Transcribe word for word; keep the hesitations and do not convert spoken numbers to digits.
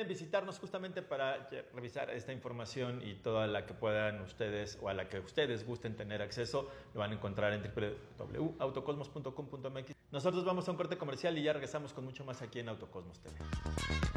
visitarnos justamente para revisar esta información y toda la que puedan ustedes o a la que ustedes gusten tener acceso, lo van a encontrar en w w w punto autocosmos punto com punto m x. Nosotros vamos a un corte comercial y ya regresamos con mucho más aquí en Autocosmos T V.